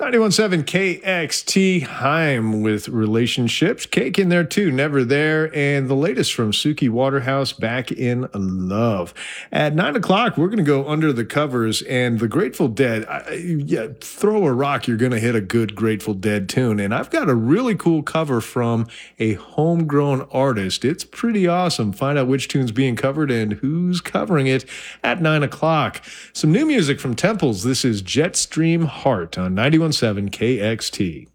91.7 KXT Heim with relationships. Cake in there too, never there. And the latest from Suki Waterhouse, Back in Love. At 9 o'clock, we're going to go under the covers and the Grateful Dead. Throw a rock, you're going to hit a good Grateful Dead tune. And I've got a really cool cover from a homegrown artist. It's pretty awesome. Find out which tune's being covered and who's covering it at 9 o'clock. Some new music from Temples. This is Jetstream Heart on 91.7 KXT.